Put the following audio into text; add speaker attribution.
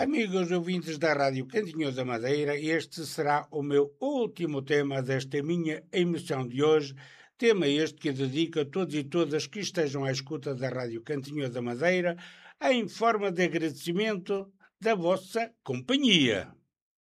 Speaker 1: Amigos ouvintes da Rádio Cantinho da Madeira, este será o meu último tema desta minha emissão de hoje, tema este que dedico a todos e todas que estejam à escuta da Rádio Cantinho da Madeira, em forma de agradecimento da vossa companhia.